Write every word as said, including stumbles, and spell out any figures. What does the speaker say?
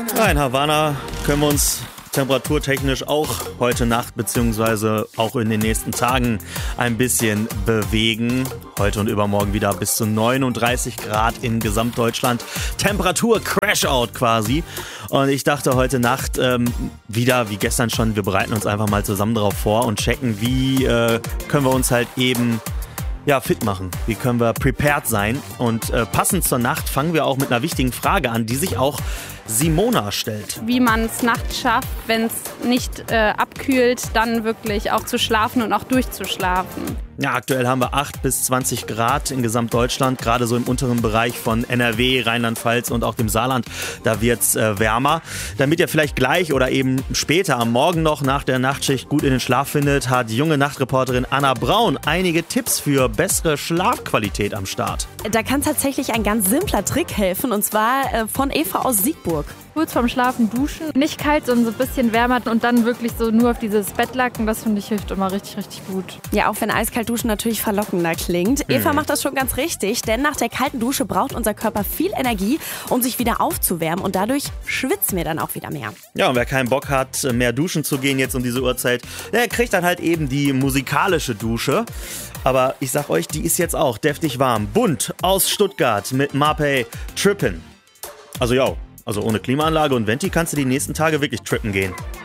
Ja, in Havanna können wir uns temperaturtechnisch auch heute Nacht bzw. auch in den nächsten Tagen ein bisschen bewegen. Heute und übermorgen wieder bis zu neununddreißig Grad in Gesamtdeutschland. Temperatur Crash-Out quasi. Und ich dachte heute Nacht ähm, wieder, wie gestern schon, wir bereiten uns einfach mal zusammen drauf vor und checken, wie äh, können wir uns halt eben ja, fit machen. Wie können wir prepared sein? Und äh, passend zur Nacht fangen wir auch mit einer wichtigen Frage an, die sich auch Simona stellt. Wie man es nachts schafft, wenn es nicht äh, abkühlt, dann wirklich auch zu schlafen und auch durchzuschlafen. Ja, aktuell haben wir acht bis zwanzig Grad in Gesamtdeutschland, gerade so im unteren Bereich von N R W, Rheinland-Pfalz und auch dem Saarland. Da wird es äh, wärmer. Damit ihr vielleicht gleich oder eben später am Morgen noch nach der Nachtschicht gut in den Schlaf findet, hat junge Nachtreporterin Anna Braun einige Tipps für bessere Schlafqualität am Start. Da kann tatsächlich ein ganz simpler Trick helfen, und zwar äh, von Eva aus Siegburg. Kurz vorm Schlafen duschen, nicht kalt, sondern so ein bisschen wärmer und dann wirklich so nur auf dieses Bett lacken, das finde ich hilft immer richtig, richtig gut. Ja, auch wenn eiskalt duschen natürlich verlockender klingt. Mhm. Eva macht das schon ganz richtig, denn nach der kalten Dusche braucht unser Körper viel Energie, um sich wieder aufzuwärmen, und dadurch schwitzen wir dann auch wieder mehr. Ja, und wer keinen Bock hat, mehr duschen zu gehen jetzt um diese Uhrzeit, der kriegt dann halt eben die musikalische Dusche. Aber ich sag euch, die ist jetzt auch deftig warm. Bunt aus Stuttgart mit Marpay Trippin'. Also ja, also ohne Klimaanlage und Venti kannst du die nächsten Tage wirklich trippen gehen.